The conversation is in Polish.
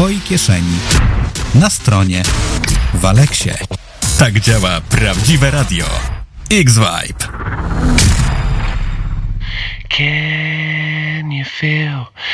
Twojej kieszeni, na stronie, w Aleksie. Tak działa prawdziwe radio. X-Vibe. Can you feel